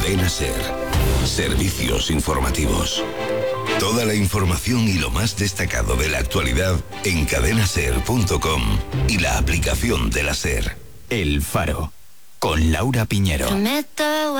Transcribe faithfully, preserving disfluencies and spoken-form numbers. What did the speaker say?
Cadena Ser. Servicios informativos. Toda la información y lo más destacado de la actualidad en cadena ser punto com y la aplicación de la Ser. El Faro, con Laura Piñero. Prometo